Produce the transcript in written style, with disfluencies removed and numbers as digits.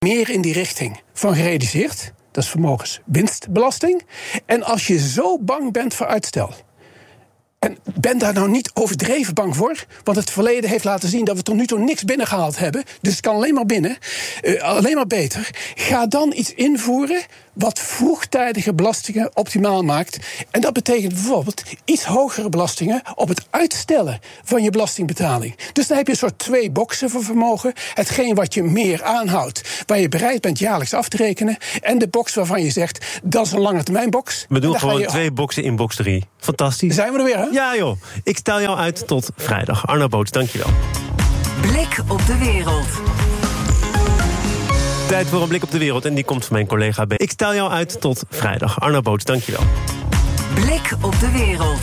meer in die richting van gerealiseerd. Dat is vermogenswinstbelasting. En als je zo bang bent voor uitstel, en ben daar nou niet overdreven bang voor, want het verleden heeft laten zien dat we tot nu toe niks binnengehaald hebben. Dus het kan alleen maar binnen, alleen maar beter. Ga dan iets invoeren wat vroegtijdige belastingen optimaal maakt. En dat betekent bijvoorbeeld iets hogere belastingen op het uitstellen van je belastingbetaling. Dus dan heb je een soort 2 boxen voor vermogen. Hetgeen wat je meer aanhoudt, waar je bereid bent jaarlijks af te rekenen. En de box waarvan je zegt, dat is een langetermijnbox. We doen gewoon 2 boxen in box 3. Fantastisch. Zijn we er weer, hè? Ja, joh. Ik stel jou uit tot vrijdag. Arno Boots, dankjewel. Blik op de wereld. Tijd voor een blik op de wereld en die komt van mijn collega B. Ik stel jou uit tot vrijdag. Arno Boots, dankjewel. Blik op de wereld.